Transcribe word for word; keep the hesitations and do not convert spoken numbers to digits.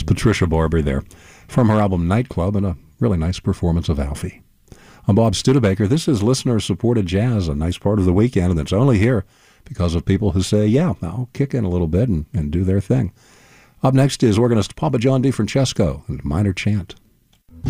Patricia Barber there from her album Nightclub, and a really nice performance of Alfie. I'm Bob Studebaker. This is listener-supported jazz, a nice part of the weekend, and it's only here because of people who say, yeah, I'll kick in a little bit and, and do their thing. Up next is organist Papa John DeFrancesco and Minor Chant.